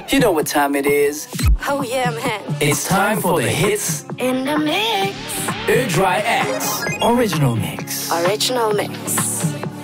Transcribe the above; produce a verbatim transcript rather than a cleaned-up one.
You know what time it is. Oh yeah, man. It's time for the hits In the mix. Ödry X Original Mix. Original mix.